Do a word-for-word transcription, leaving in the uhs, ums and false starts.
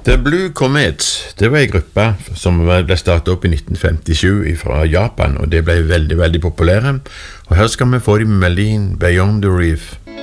The Blue Comets, det var en gruppe som ble startet opp i nitten femtisju fra Japan, og det ble veldig, veldig populære. Og her skal vi få de med melodien Beyond the Reef.